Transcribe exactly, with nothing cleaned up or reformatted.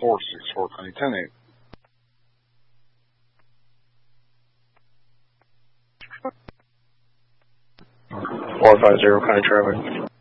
four six four, County ten eight. four five zero, County traffic.